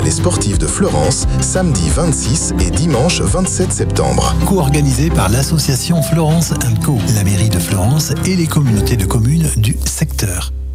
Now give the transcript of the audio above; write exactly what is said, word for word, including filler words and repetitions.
culturelle et sportive de Fleurance, samedi vingt-six et dimanche vingt-sept septembre. Co-organisé par l'association Florence and Co, la mairie de Florence et les communautés de communes du secteur.